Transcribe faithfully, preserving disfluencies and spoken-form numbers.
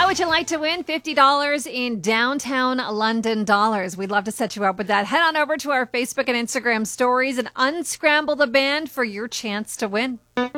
How would you like to win fifty dollars in downtown London dollars? We'd love to set you up with that. Head on over to our Facebook and Instagram stories and unscramble the band for your chance to win.